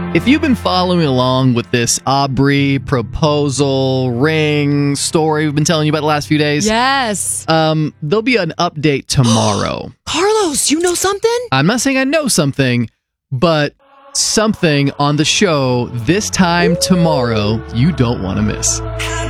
If you've been following along with this Aubrey proposal ring story we've been telling you about the last few days, Yes. there'll be an update tomorrow. Carlos, you know something? I'm not saying I know something, but something on the show this time tomorrow you don't want to miss.